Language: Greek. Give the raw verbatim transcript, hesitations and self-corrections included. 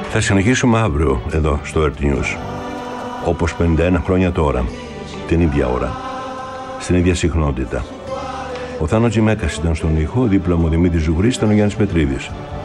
Θα συνεχίσουμε αύριο εδώ στο Earth News. Όπως πενήντα ένα χρόνια τώρα, την ίδια ώρα, στην ίδια συχνότητα. Ο Θάνο Τζιμέκας ήταν στον ήχο, δίπλα μου ο Δημήτρης Ζουγρής, ήταν ο Γιάννης Πετρίδης.